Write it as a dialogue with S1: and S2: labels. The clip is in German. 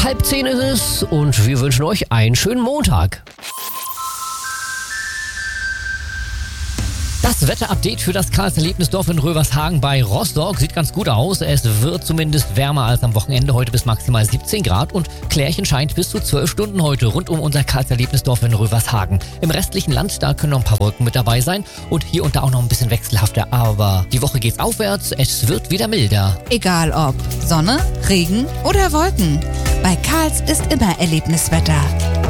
S1: 9:30 ist es und wir wünschen euch einen schönen Montag. Das Wetterupdate für das Karls-Erlebnisdorf in Rövershagen bei Rostock sieht ganz gut aus. Es wird zumindest wärmer als am Wochenende, heute bis maximal 17 Grad und Klärchen scheint bis zu 12 Stunden heute rund um unser Karls-Erlebnisdorf in Rövershagen. Im restlichen Land, da können noch ein paar Wolken mit dabei sein und hier und da auch noch ein bisschen wechselhafter. Aber die Woche geht's aufwärts, es wird wieder milder.
S2: Egal ob Sonne, Regen oder Wolken. Bei Karls ist immer Erlebniswetter.